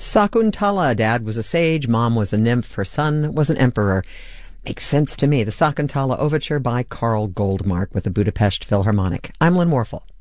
Sakuntala. Dad was a sage, mom was a nymph, her son was an emperor. Makes sense to me. The Sakuntala Overture by Carl Goldmark with the Budapest Philharmonic. I'm Lynn Warfel.